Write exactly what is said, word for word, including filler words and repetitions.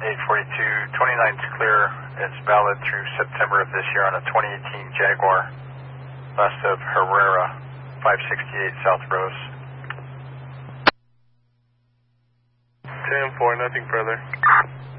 eight forty-two, twenty-nine's clear. It's valid through September of this year on a twenty eighteen Jaguar, west of Herrera, five sixty-eight South Rose. ten four, nothing further.